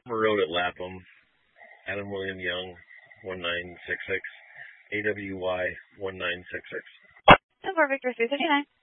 Road at Lapham. Adam William Young, 1966. AWY 1966. So for Victor 339.